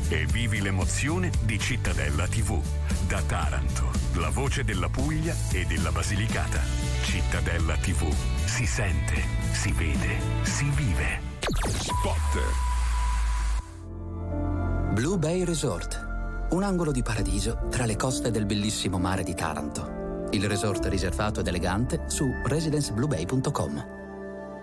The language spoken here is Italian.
e vivi l'emozione di Cittadella TV. Da Taranto, la voce della Puglia e della Basilicata. Cittadella TV. Si sente, si vede, si vive. Spot. Blue Bay Resort, un angolo di paradiso tra le coste del bellissimo mare di Taranto. Il resort riservato ed elegante su residencebluebay.com.